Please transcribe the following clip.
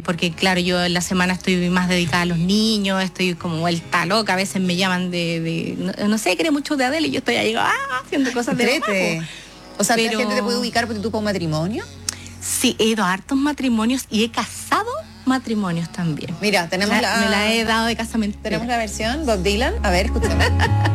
porque claro, yo en la semana estoy más dedicada a los niños, estoy como vuelta loca, a veces me llaman no sé, quiere mucho de Adele y yo estoy ahí haciendo cosas de mamá. O sea, ¿la gente te puede ubicar porque tú para un matrimonio? Sí, he ido a hartos matrimonios y he casado matrimonios también. Mira, tenemos me la he dado de casamiento. Tenemos la versión Bob Dylan. A ver, escuchemos.